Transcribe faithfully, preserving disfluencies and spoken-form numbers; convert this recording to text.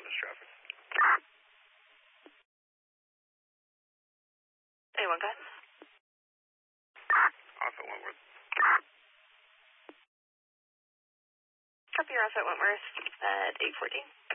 this traffic. Anyone got? Off at Wentworth. Copy, you're off at Wentworth at eight fourteen.